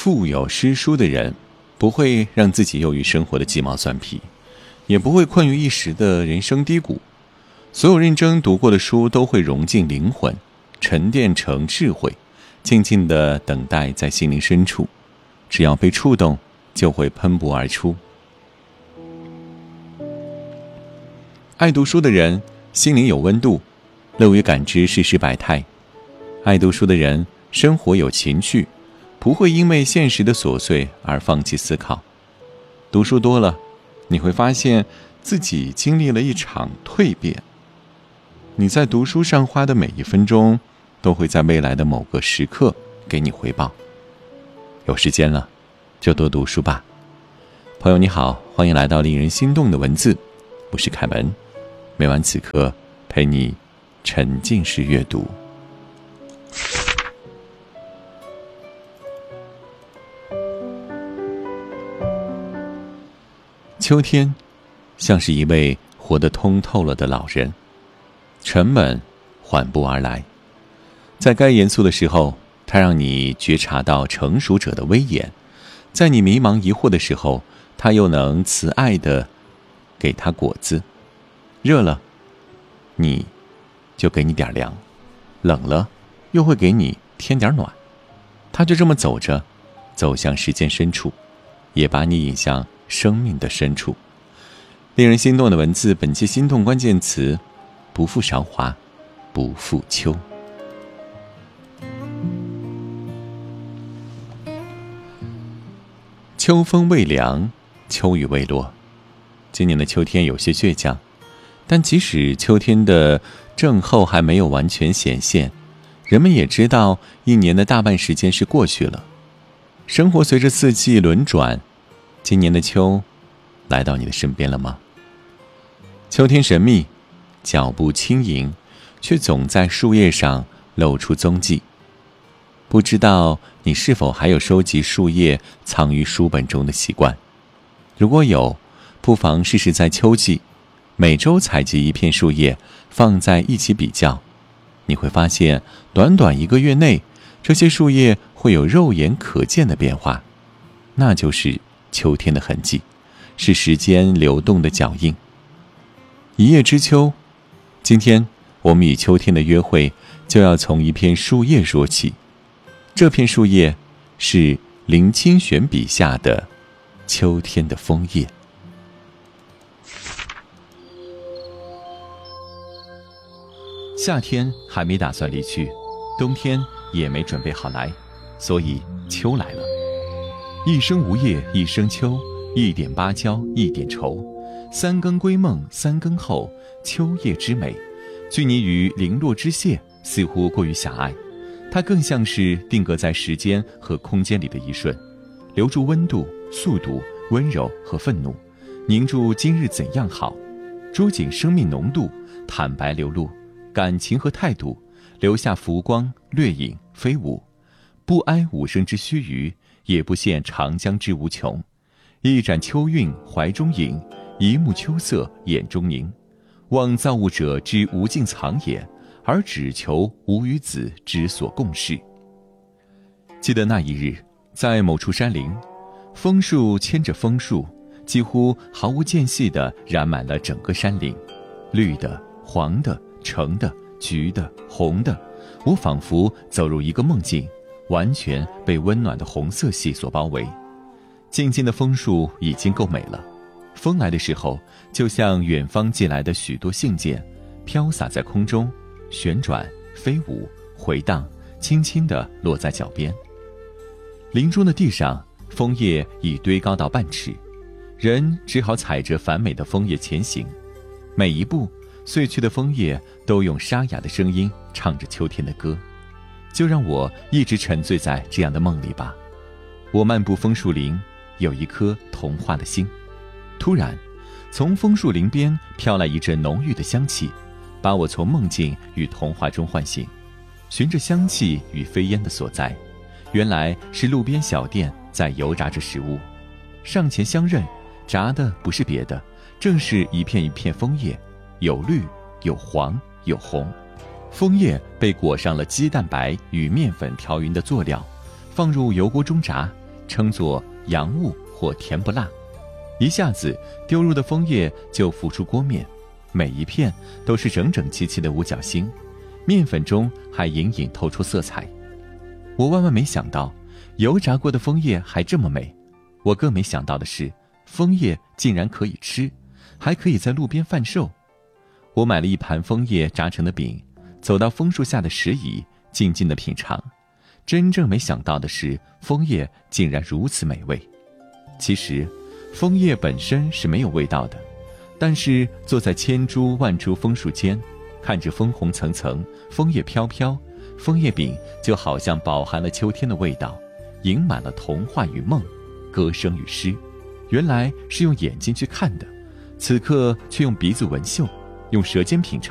腹有诗书的人，不会让自己囿于生活的鸡毛蒜皮，也不会困于一时的人生低谷。所有认真读过的书都会融进灵魂，沉淀成智慧，静静地等待在心灵深处，只要被触动，就会喷薄而出。爱读书的人，心灵有温度，乐于感知世事百态。爱读书的人，生活有情趣，不会因为现实的琐碎而放弃思考。读书多了，你会发现自己经历了一场蜕变。你在读书上花的每一分钟，都会在未来的某个时刻给你回报。有时间了，就多读书吧。朋友你好，欢迎来到令人心动的文字，我是凯文，每晚此刻陪你沉浸式阅读。秋天像是一位活得通透了的老人，沉稳缓步而来，在该严肃的时候，他让你觉察到成熟者的威严；在你迷茫疑惑的时候，他又能慈爱地给他果子。热了，你就给你点凉；冷了，又会给你添点暖。他就这么走着，走向时间深处，也把你引向生命的深处。令人心动的文字，本期心动关键词：不负韶华，不负秋。秋风未凉，秋雨未落。今年的秋天有些倔强，但即使秋天的症候还没有完全显现，人们也知道一年的大半时间是过去了。生活随着四季轮转，今年的秋来到你的身边了吗？秋天神秘，脚步轻盈，却总在树叶上露出踪迹。不知道你是否还有收集树叶藏于书本中的习惯？如果有，不妨试试在秋季每周采集一片树叶，放在一起比较。你会发现，短短1个月内，这些树叶会有肉眼可见的变化，那就是秋天的痕迹，是时间流动的脚印。一叶知秋，今天我们与秋天的约会就要从一片树叶说起。这片树叶是林清玄笔下的秋天的枫叶。夏天还没打算离去，冬天也没准备好来，所以秋来了。一生无叶一生秋，一点芭蕉一点愁。三更归梦三更后，秋叶之美，拘泥于零落之谢，似乎过于狭隘。它更像是定格在时间和空间里的一瞬，留住温度、速度、温柔和愤怒，凝住今日怎样好，捉紧生命浓度，坦白流露感情和态度，留下浮光掠影飞舞，不哀五声之须臾，也不羡长江之无穷。一盏秋韵怀中饮，一目秋色眼中凝。望造物者之无尽藏也，而只求吾与子之所共事。记得那一日，在某处山林，枫树牵着枫树，几乎毫无间隙地染满了整个山林，绿的、黄的、橙的、橘的、红的，我仿佛走入一个梦境，完全被温暖的红色系所包围。静静的枫树已经够美了，风来的时候，就像远方寄来的许多信件，飘洒在空中，旋转飞舞回荡，轻轻地落在脚边。林中的地上，枫叶已堆高到半尺，人只好踩着繁美的枫叶前行。每一步，碎去的枫叶都用沙哑的声音唱着秋天的歌。就让我一直沉醉在这样的梦里吧。我漫步枫树林，有一颗童话的心。突然，从枫树林边飘来一阵浓郁的香气，把我从梦境与童话中唤醒。循着香气与飞烟的所在，原来是路边小店在油炸着食物。上前相认，炸的不是别的，正是一片一片枫叶，有绿，有黄，有红。枫叶被裹上了鸡蛋白与面粉调匀的佐料，放入油锅中炸， 称作洋雾或甜不辣，一下子丢入的枫叶就浮出锅面，每一片都是整整齐齐的五角星，面粉中还隐隐透出色彩。我万万没想到油炸过的枫叶还这么美，我更没想到的是枫叶竟然可以吃，还可以在路边贩售。我买了一盘枫叶炸成的饼，走到枫树下的石椅，静静地品尝。真正没想到的是，枫叶竟然如此美味。其实枫叶本身是没有味道的，但是坐在千株万株枫树间，看着枫红层层，枫叶飘飘，枫叶饼就好像饱含了秋天的味道，盈满了童话与梦，歌声与诗。原来是用眼睛去看的，此刻却用鼻子闻嗅，用舌尖品尝。